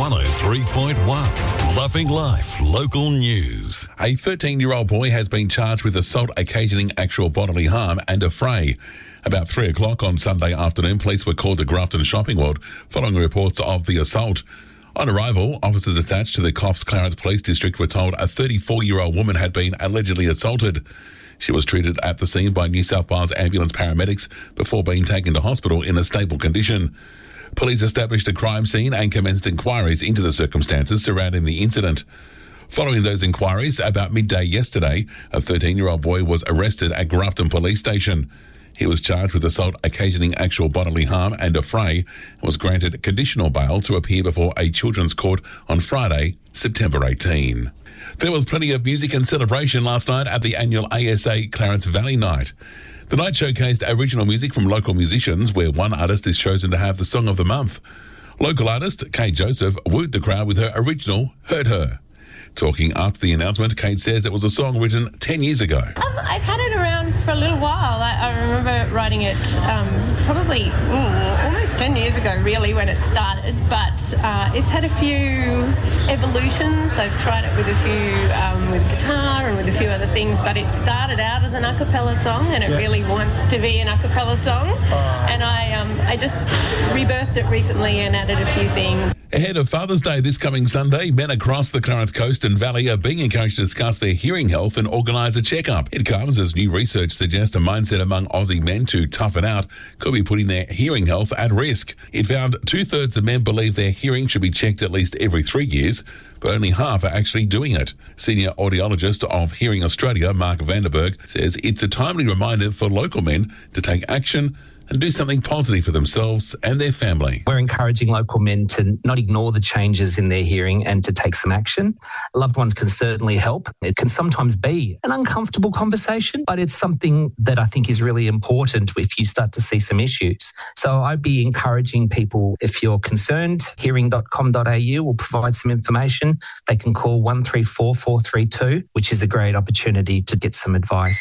103.1. Loving Life Local News. A 13-year-old boy has been charged with assault occasioning actual bodily harm and a fray. About 3 o'clock on Sunday afternoon, police were called to Grafton Shopping World following reports of the assault. On arrival, officers attached to the Coffs Clarence Police District were told a 34-year-old woman had been allegedly assaulted. She was treated at the scene by New South Wales ambulance paramedics before being taken to hospital in a stable condition. Police established a crime scene and commenced inquiries into the circumstances surrounding the incident. Following those inquiries, about midday yesterday, a 13-year-old boy was arrested at Grafton Police Station. He was charged with assault occasioning actual bodily harm and a fray and was granted conditional bail to appear before a children's court on Friday, September 18. There was plenty of music and celebration last night at the annual ASA Clarence Valley Night. The night showcased original music from local musicians, where one artist is chosen to have the Song of the Month. Local artist Kate Joseph wooed the crowd with her original Hurt Her. Talking after the announcement, Kate says it was a song written 10 years ago. I've had it around for a little while. I remember writing it probably almost 10 years ago, really, when it started. But it's had a few evolutions. I've tried it with a few, with guitar and with a few other things. But it started out as an a cappella song, and it really wants to be an a cappella song. And I just rebirthed it recently and added a few things. Ahead of Father's Day this coming Sunday, men across the Clarence Coast and Valley are being encouraged to discuss their hearing health and organise a checkup. It comes as new research suggests a mindset among Aussie men to tough it out could be putting their hearing health at risk. It found 2/3 of men believe their hearing should be checked at least every 3 years, but only half are actually doing it. Senior audiologist of Hearing Australia, Mark Vanderberg, says it's a timely reminder for local men to take action and do something positive for themselves and their family. We're encouraging local men to not ignore the changes in their hearing and to take some action. Loved ones can certainly help. It can sometimes be an uncomfortable conversation, but it's something that I think is really important if you start to see some issues. So I'd be encouraging people, if you're concerned, hearing.com.au will provide some information. They can call 134 432, which is a great opportunity to get some advice.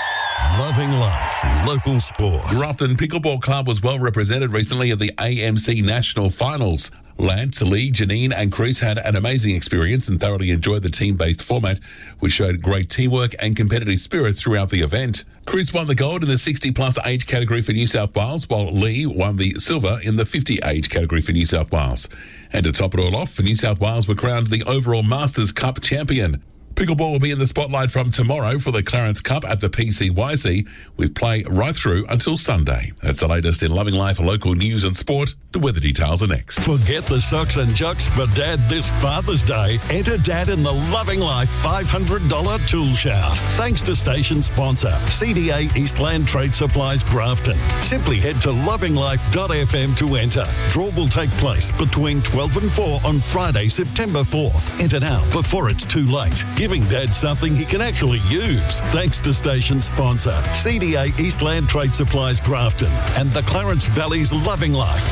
Loving Life Local Sport. Grafton Pickleball Club was well represented recently at the AMC National Finals. Lance, Lee, Janine and Chris had an amazing experience and thoroughly enjoyed the team-based format, which showed great teamwork and competitive spirit throughout the event. Chris won the gold in the 60-plus age category for New South Wales, while Lee won the silver in the 50 age category for New South Wales. And to top it all off, New South Wales were crowned the overall Masters Cup champion. Pickleball will be in the spotlight from tomorrow for the Clarence Cup at the PCYC, with play right through until Sunday. That's the latest in Loving Life local news and sport. The weather details are next. Forget the socks and jocks for Dad this Father's Day. Enter Dad in the Loving Life $500 tool shout. Thanks to station sponsor, CDA Eastland Trade Supplies Grafton. Simply head to lovinglife.fm to enter. Draw will take place between 12 and 4 on Friday, September 4th. Enter now before it's too late. Giving Dad something he can actually use. Thanks to station sponsor, CDA Eastland Trade Supplies Grafton and the Clarence Valley's Loving Life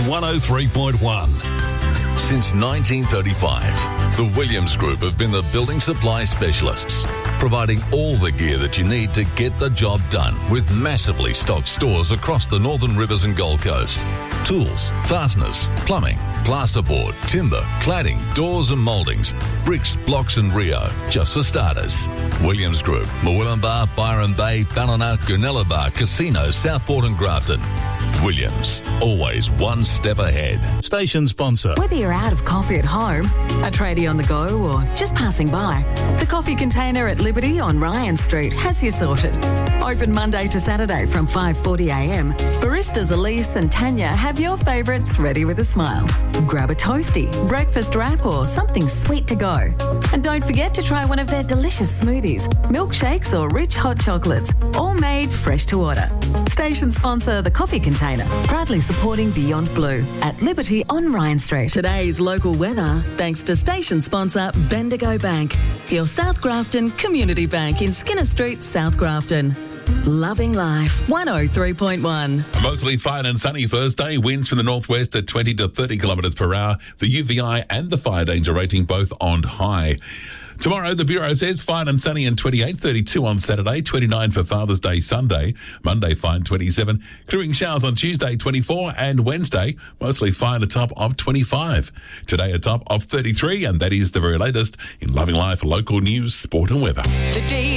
103.1. Since 1935, the Williams Group have been the building supply specialists, providing all the gear that you need to get the job done with massively stocked stores across the Northern Rivers and Gold Coast. Tools, fasteners, plumbing, plasterboard, timber, cladding, doors and mouldings, bricks, blocks and Rio, just for starters. Williams Group, Murwillumbah, Byron Bay, Ballina, Goonellabah, Casino, Southport and Grafton. Williams, always one step ahead. Station sponsor. Whether you're out of coffee at home, a tradie on the go or just passing by, the coffee container at Liberty on Ryan Street has you sorted. Open Monday to Saturday from 5:40am. Baristas Elise and Tanya have your favourites ready with a smile. Grab a toasty, breakfast wrap or something sweet to go. And don't forget to try one of their delicious smoothies, milkshakes or rich hot chocolates, all made fresh to order. Station sponsor the coffee container, proudly supporting Beyond Blue at Liberty on Ryan Street. Today's local weather, thanks to station sponsor Bendigo Bank, your South Grafton Community Bank in Skinner Street, South Grafton. Loving Life 103.1. Mostly fine and sunny Thursday. Winds from the northwest at 20 to 30 kilometres per hour. The UVI and the fire danger rating both on high. Tomorrow, the Bureau says fine and sunny and 28, 32 on Saturday, 29 for Father's Day Sunday, Monday fine 27, clearing showers on Tuesday 24 and Wednesday mostly fine a top of 25. Today a top of 33, and that is the very latest in Loving Life local news, sport and weather. The day